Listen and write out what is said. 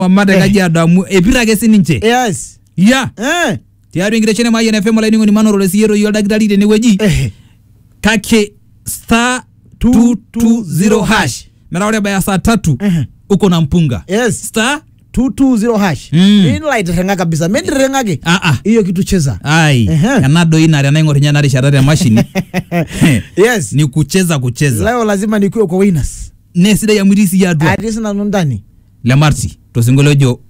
Mamada Kajiado amu epira ke sininche. Yes. Ya. Tiaru ingirechene Mayen FM la ningoni manoro lesiero yoda gidali tene weji. Kake star 220 hash. Meraore baya saa 3 uko na mpunga. Yes. Star 220 hash. Mimi light renga kabisa. Mimi rengage. Hiyo kitu cheza. Ai. Kanado ina na ingori nyana risharare ya mashini. Yes. Ni kucheza. Leo lazima nikuwe kwa winners. Nesida ya mwirisi ya dua. Adisi na nundani. La Marti. Tosingolojo